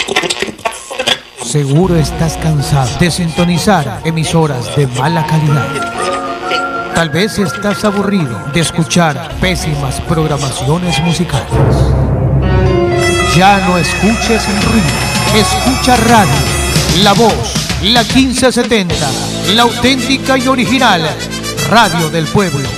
Seguro estás cansado de sintonizar emisoras de mala calidad. Tal vez estás aburrido de escuchar pésimas programaciones musicales. Ya no escuches ruido, escucha radio, La Voz, la 1570, la auténtica y original radio del pueblo.